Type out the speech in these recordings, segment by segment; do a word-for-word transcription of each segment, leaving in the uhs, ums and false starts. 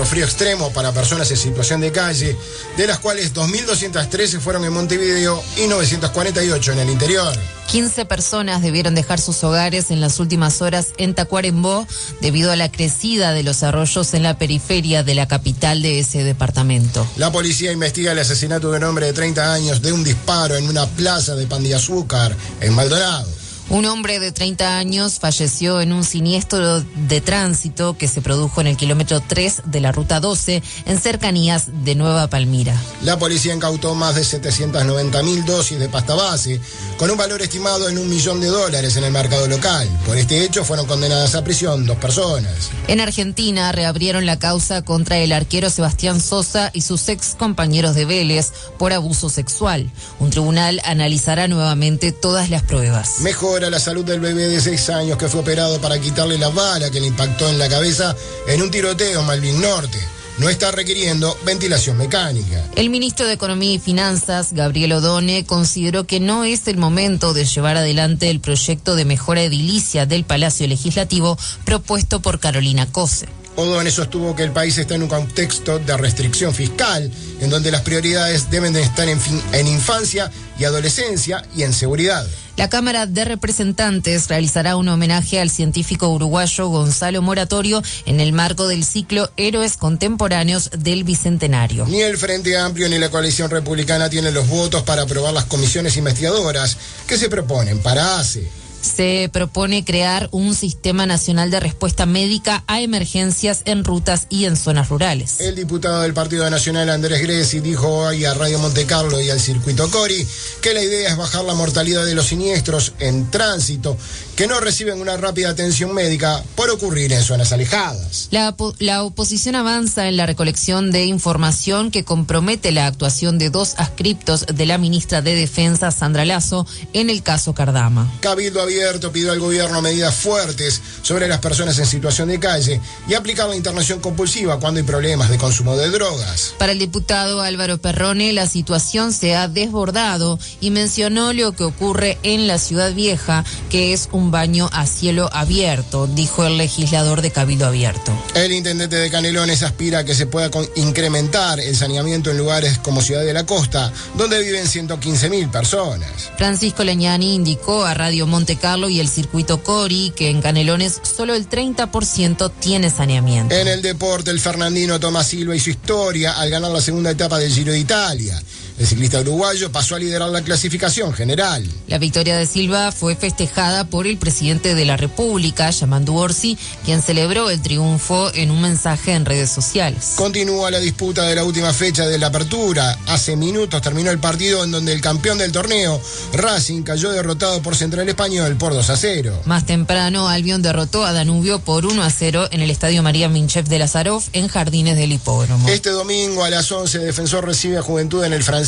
por frío extremo para personas en situación de calle, de las cuales dos mil doscientas trece fueron en Montevideo y novecientas cuarenta y ocho en el interior. quince personas debieron dejar sus hogares en las últimas horas en Tacuarembó debido a la crecida de los arroyos en la periferia de la capital de ese departamento. La policía investiga el asesinato de un hombre de treinta años de un disparo en una plaza de Pan de Azúcar en Maldonado. Un hombre de treinta años falleció en un siniestro de tránsito que se produjo en el kilómetro tres de la ruta doce en cercanías de Nueva Palmira. La policía incautó más de setecientas noventa mil dosis de pasta base con un valor estimado en un millón de dólares en el mercado local. Por este hecho fueron condenadas a prisión dos personas. En Argentina reabrieron la causa contra el arquero Sebastián Sosa y sus ex compañeros de Vélez por abuso sexual. Un tribunal analizará nuevamente todas las pruebas. Mejor a la salud del bebé de seis años que fue operado para quitarle la bala que le impactó en la cabeza en un tiroteo en Malvin Norte. No está requiriendo ventilación mecánica. El ministro de Economía y Finanzas, Gabriel Odone, consideró que no es el momento de llevar adelante el proyecto de mejora edilicia del Palacio Legislativo propuesto por Carolina Cose. Odone sostuvo que el país está en un contexto de restricción fiscal, en donde las prioridades deben de estar en, fin, en infancia y adolescencia y en seguridad. La Cámara de Representantes realizará un homenaje al científico uruguayo Gonzalo Moratorio en el marco del ciclo Héroes Contemporáneos del Bicentenario. Ni el Frente Amplio ni la coalición republicana tienen los votos para aprobar las comisiones investigadoras que se proponen para A C E. Se propone crear un sistema nacional de respuesta médica a emergencias en rutas y en zonas rurales. El diputado del Partido Nacional, Andrés Greci, dijo hoy a Radio Monte Carlo y al Circuito Cori que la idea es bajar la mortalidad de los siniestros en tránsito que no reciben una rápida atención médica por ocurrir en zonas alejadas. La, la oposición avanza en la recolección de información que compromete la actuación de dos adscriptos de la ministra de Defensa, Sandra Lasso, en el caso Cardama. Cabildo Abierto pidió al gobierno medidas fuertes sobre las personas en situación de calle y aplicar la internación compulsiva cuando hay problemas de consumo de drogas. Para el diputado Álvaro Perrone, la situación se ha desbordado y mencionó lo que ocurre en la Ciudad Vieja, que es un baño a cielo abierto, dijo el legislador de Cabildo Abierto. El intendente de Canelones aspira a que se pueda con- incrementar el saneamiento en lugares como Ciudad de la Costa, donde viven ciento quince mil personas. Francisco Leñani indicó a Radio Monte Carlo y el Circuito Cori que en Canelones solo el treinta por ciento tiene saneamiento. En el deporte, el fernandino Tomás Silva hizo historia al ganar la segunda etapa del Giro de Italia. El ciclista uruguayo pasó a liderar la clasificación general. La victoria de Silva fue festejada por el presidente de la República, Yamandu Orsi, quien celebró el triunfo en un mensaje en redes sociales. Continúa la disputa de la última fecha de la apertura. Hace minutos terminó el partido en donde el campeón del torneo, Racing, cayó derrotado por Central Español por dos a cero. Más temprano, Albion derrotó a Danubio por uno a cero en el Estadio María Minchev de Lazaroff en Jardines del Hipódromo. Este domingo a las once, Defensor recibe a Juventud en el Francini.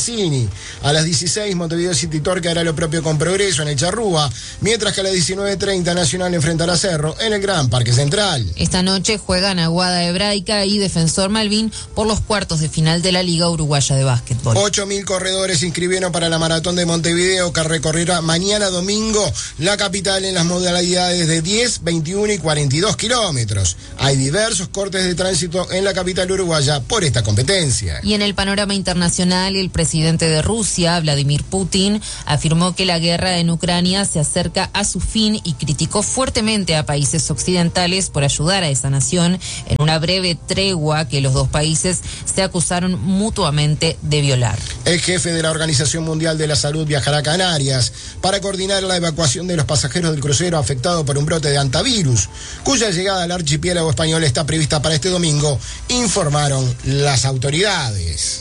A las dieciséis, Montevideo City Torque hará lo propio con Progreso en el Charrúa, mientras que a las diecinueve treinta Nacional enfrentará a Cerro en el Gran Parque Central. Esta noche juegan Aguada Hebraica y Defensor Malvin por los cuartos de final de la Liga Uruguaya de Básquetbol. ocho mil corredores se inscribieron para la Maratón de Montevideo, que recorrerá mañana domingo la capital en las modalidades de diez, veintiuno y cuarenta y dos kilómetros. Hay diversos cortes de tránsito en la capital uruguaya por esta competencia. Y en el panorama internacional, el presidente de Rusia, Vladimir Putin, afirmó que la guerra en Ucrania se acerca a su fin y criticó fuertemente a países occidentales por ayudar a esa nación en una breve tregua que los dos países se acusaron mutuamente de violar. El jefe de la Organización Mundial de la Salud viajará a Canarias para coordinar la evacuación de los pasajeros del crucero afectado por un brote de hantavirus, cuya llegada al archipiélago español está prevista para este domingo, informaron las autoridades.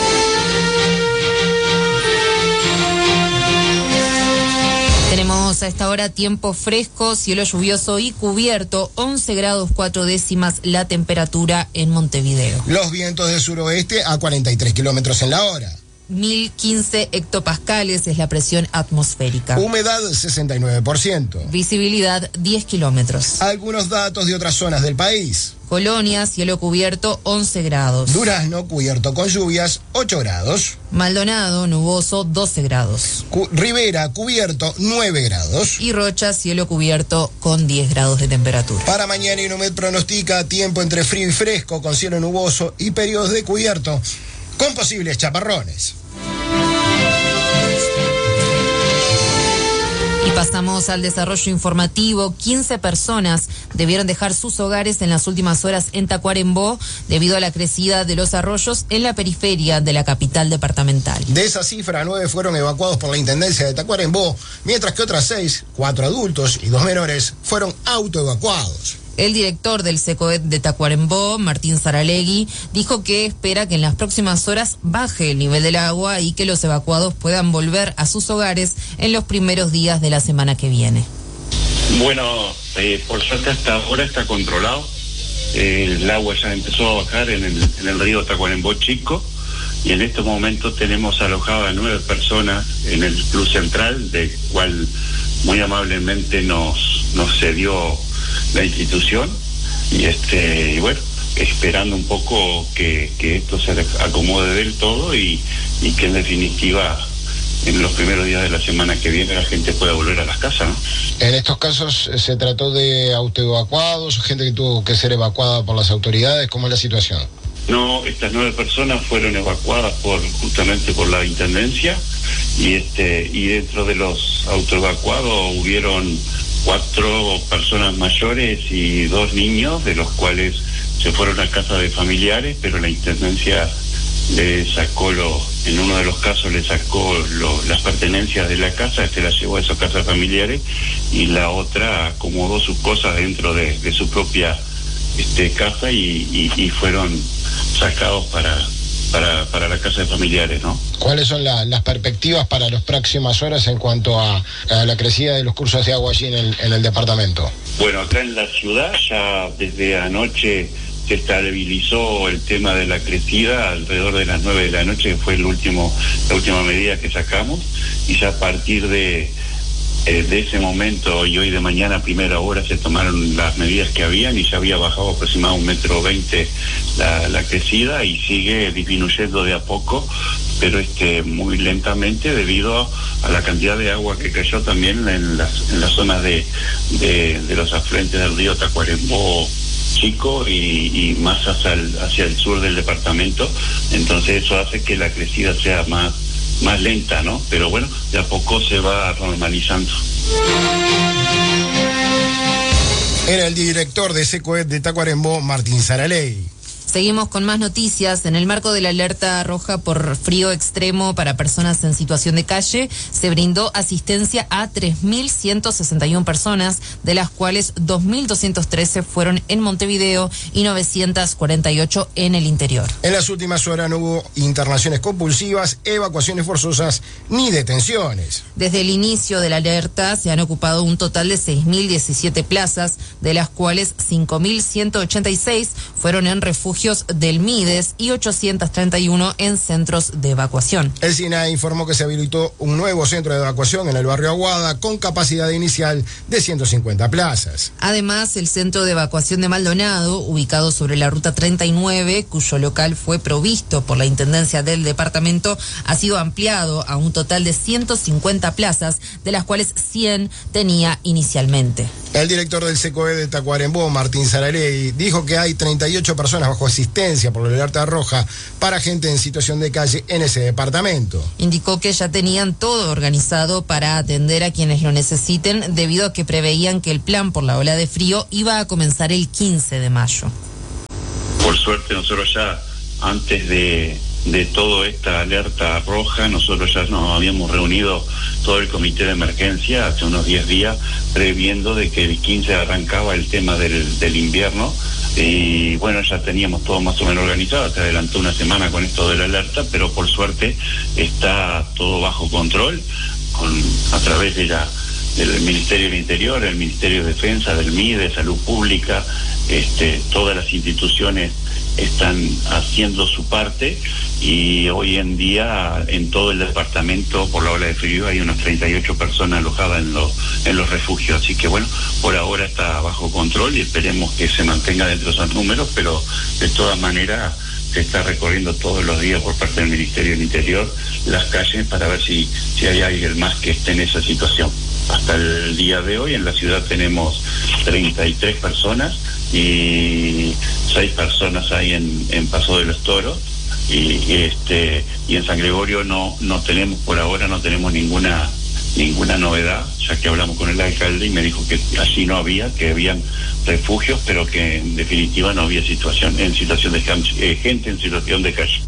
Tenemos a esta hora tiempo fresco, cielo lluvioso y cubierto, once grados cuatro décimas la temperatura en Montevideo. Los vientos del suroeste a cuarenta y tres kilómetros en la hora. mil quince hectopascales es la presión atmosférica. Humedad sesenta y nueve por ciento. Visibilidad diez kilómetros. Algunos datos de otras zonas del país. Colonia, cielo cubierto, once grados. Durazno, cubierto con lluvias, ocho grados. Maldonado, nuboso, doce grados. Cu- Rivera, cubierto, nueve grados. Y Rocha, cielo cubierto con diez grados de temperatura. Para mañana Inomet pronostica tiempo entre frío y fresco, con cielo nuboso y periodos de cubierto, con posibles chaparrones. Y pasamos al desarrollo informativo. quince personas debieron dejar sus hogares en las últimas horas en Tacuarembó debido a la crecida de los arroyos en la periferia de la capital departamental. De esa cifra, nueve fueron evacuados por la Intendencia de Tacuarembó, mientras que otras seis, cuatro adultos y dos menores, fueron autoevacuados. El director del SECOED de Tacuarembó, Martín Saralegui, dijo que espera que en las próximas horas baje el nivel del agua y que los evacuados puedan volver a sus hogares en los primeros días de la semana que viene. Bueno, eh, por suerte hasta ahora está controlado. Eh, el agua ya empezó a bajar en el, en el río Tacuarembó Chico y en estos momentos tenemos alojadas nueve personas en el Club Central, del cual muy amablemente nos, nos cedió la institución y este y bueno, esperando un poco que, que esto se acomode del todo y, y que en definitiva en los primeros días de la semana que viene la gente pueda volver a las casas, ¿no? En estos casos se trató de autoevacuados, gente que tuvo que ser evacuada por las autoridades. ¿Cómo es la situación? No, estas nueve personas fueron evacuadas por justamente por la Intendencia y este y dentro de los autoevacuados hubieron cuatro personas mayores y dos niños, de los cuales se fueron a casa de familiares, pero la Intendencia le sacó, lo, en uno de los casos le sacó lo, las pertenencias de la casa, este las llevó a esa casa familiares, y la otra acomodó sus cosas dentro de, de su propia este, casa y, y, y fueron sacados para, para, para la casa de familiares, ¿no? ¿Cuáles son la, las perspectivas para las próximas horas en cuanto a, a la crecida de los cursos de agua allí en el, en el departamento? Bueno, acá en la ciudad ya desde anoche se estabilizó el tema de la crecida alrededor de las nueve de la noche, que fue el último, la última medida que sacamos, y ya a partir de, eh, de ese momento y hoy de mañana a primera hora se tomaron las medidas que habían y ya había bajado aproximadamente un metro veinte la, la crecida y sigue disminuyendo de a poco, pero este muy lentamente debido a la cantidad de agua que cayó también en las, en las zonas de, de, de los afluentes del río Tacuarembó Chico y, y más hacia el, hacia el sur del departamento. Entonces eso hace que la crecida sea más, más lenta, ¿no? Pero bueno, de a poco se va normalizando. Era el director de SECOED de Tacuarembó, Martín Saralegui. Seguimos con más noticias. En el marco de la alerta roja por frío extremo para personas en situación de calle, se brindó asistencia a tres mil ciento sesenta y una personas, de las cuales dos mil doscientos trece fueron en Montevideo y novecientos cuarenta y ocho en el interior. En las últimas horas no hubo internaciones compulsivas, evacuaciones forzosas ni detenciones. Desde el inicio de la alerta se han ocupado un total de seis mil diecisiete plazas, de las cuales cinco mil ciento ochenta y seis fueron en refugio del MIDES y ochocientos treinta y uno en centros de evacuación. El SINAE informó que se habilitó un nuevo centro de evacuación en el barrio Aguada con capacidad inicial de ciento cincuenta plazas. Además, el centro de evacuación de Maldonado, ubicado sobre la ruta treinta y nueve, cuyo local fue provisto por la Intendencia del departamento, ha sido ampliado a un total de ciento cincuenta plazas, de las cuales cien tenía inicialmente. El director del SECOED de Tacuarembó, Martín Saralegui, dijo que hay treinta y ocho personas bajo asistencia por la alerta roja para gente en situación de calle en ese departamento. Indicó que ya tenían todo organizado para atender a quienes lo necesiten, debido a que preveían que el plan por la ola de frío iba a comenzar el quince de mayo. Por suerte nosotros ya antes de, de toda esta alerta roja, nosotros ya nos habíamos reunido todo el comité de emergencia hace unos diez días, previendo de que el quince arrancaba el tema del, del invierno. Y bueno, ya teníamos todo más o menos organizado, se adelantó una semana con esto de la alerta, pero por suerte está todo bajo control con, a través de la, del Ministerio del Interior, el Ministerio de Defensa, del M I D E, Salud Pública, este, todas las instituciones están haciendo su parte, y hoy en día en todo el departamento por la ola de frío hay unas treinta y ocho personas alojadas en los en los refugios, así que bueno, por ahora está bajo control y esperemos que se mantenga dentro de esos números, pero de todas maneras se está recorriendo todos los días por parte del Ministerio del Interior las calles para ver si, si hay alguien más que esté en esa situación. Hasta el día de hoy en la ciudad tenemos treinta y tres personas y seis personas hay en, en Paso de los Toros, y, y este y en San Gregorio no no tenemos, por ahora no tenemos ninguna ninguna novedad, ya que hablamos con el alcalde y me dijo que allí no había, que habían refugios, pero que en definitiva no había situación en situación de eh, gente en situación de calle.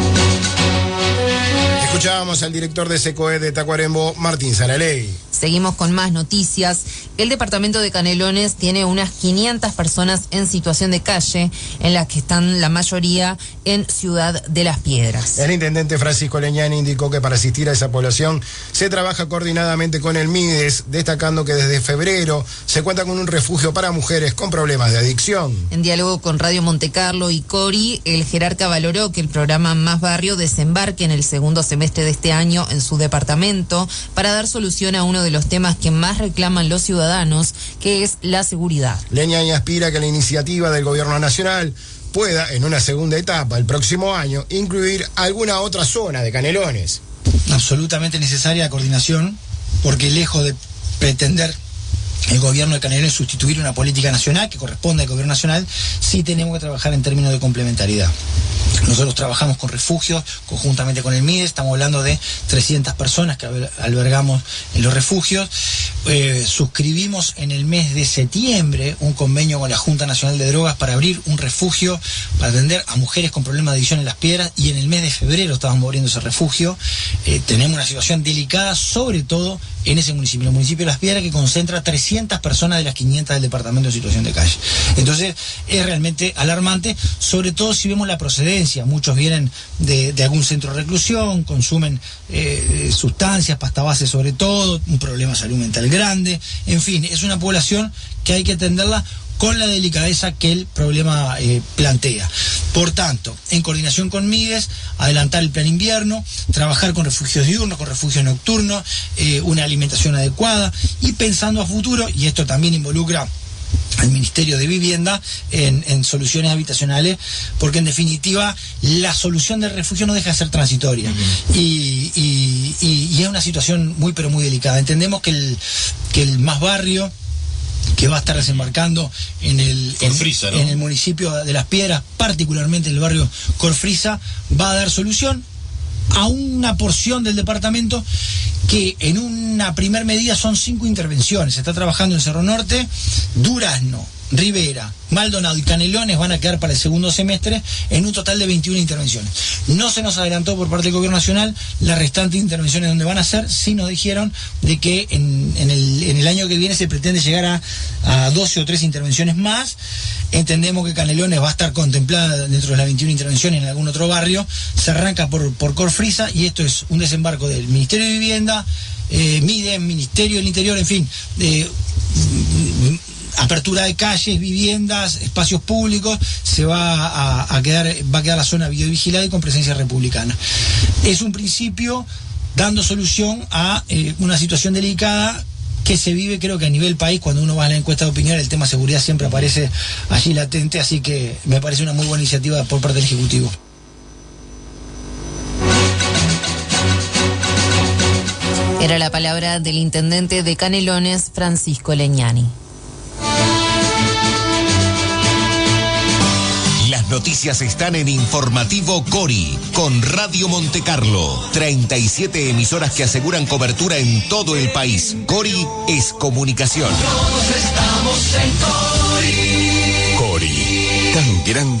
Escuchábamos al director de SECOED de Tacuarembó, Martín Saralegui. Seguimos con más noticias. El departamento de Canelones tiene unas quinientas personas en situación de calle, en las que están la mayoría en Ciudad de las Piedras. El intendente Francisco Leñani indicó que para asistir a esa población se trabaja coordinadamente con el M I D E S, destacando que desde febrero se cuenta con un refugio para mujeres con problemas de adicción. En diálogo con Radio Montecarlo y Cori, el jerarca valoró que el programa Más Barrio desembarque en el segundo semestre de este año en su departamento para dar solución a uno de los temas que más reclaman los ciudadanos, que es la seguridad. Leñani aspira a que la iniciativa del gobierno nacional pueda, en una segunda etapa, el próximo año, incluir alguna otra zona de Canelones. Absolutamente necesaria la coordinación, porque lejos de pretender el gobierno de Canelones sustituir una política nacional que corresponde al gobierno nacional, sí tenemos que trabajar en términos de complementariedad. Nosotros trabajamos con refugios, conjuntamente con el M I D E S, estamos hablando de trescientas personas que albergamos en los refugios. Eh, suscribimos en el mes de septiembre un convenio con la Junta Nacional de Drogas para abrir un refugio para atender a mujeres con problemas de adicción en Las Piedras, y en el mes de febrero estábamos abriendo ese refugio. Eh, tenemos una situación delicada, sobre todo en ese municipio, el municipio de Las Piedras, que concentra trescientas personas de las quinientas del departamento en situación de calle. Entonces es realmente alarmante, sobre todo si vemos la procedencia. Muchos vienen de, de algún centro de reclusión, consumen eh, sustancias, pasta base sobre todo, un problema de salud mental grande, en fin, es una población que hay que atenderla con la delicadeza que el problema eh, plantea. Por tanto, en coordinación con M I D E S, adelantar el plan invierno, trabajar con refugios diurnos, con refugios nocturnos, eh, una alimentación adecuada, y pensando a futuro, y esto también involucra al Ministerio de Vivienda en, en soluciones habitacionales, porque en definitiva la solución del refugio no deja de ser transitoria. Uh-huh. y, y, y, y es una situación muy pero muy delicada. Entendemos que el, que el Más Barrio, que va a estar desembarcando en el, Corfrisa, en, ¿no? en el municipio de Las Piedras, particularmente en el barrio Corfrisa, va a dar solución a una porción del departamento que en una primer medida son cinco intervenciones. Se está trabajando en Cerro Norte, Durazno, Rivera, Maldonado y Canelones van a quedar para el segundo semestre en un total de veintiuna intervenciones. No se nos adelantó por parte del gobierno nacional las restantes intervenciones donde van a ser, sí nos dijeron de que en, en, el, en el año que viene se pretende llegar a, a doce o tres intervenciones más. Entendemos que Canelones va a estar contemplada dentro de las veintiuna intervenciones en algún otro barrio. Se arranca por, por Corfrisa, y esto es un desembarco del Ministerio de Vivienda, eh, M I D E S, Ministerio del Interior, en fin, eh, apertura de calles, viviendas, espacios públicos. Se va a, a quedar, va a quedar la zona videovigilada y con presencia republicana. Es un principio dando solución a eh, una situación delicada que se vive, creo que a nivel país. Cuando uno va a la encuesta de opinión, el tema seguridad siempre aparece allí latente, así que me parece una muy buena iniciativa por parte del Ejecutivo. Era la palabra del intendente de Canelones, Francisco Leñani. Las noticias están en Informativo Cori, con Radio Montecarlo. treinta y siete emisoras que aseguran cobertura en todo el país. Cori es comunicación. Todos estamos en Cori. Cori, tan grande.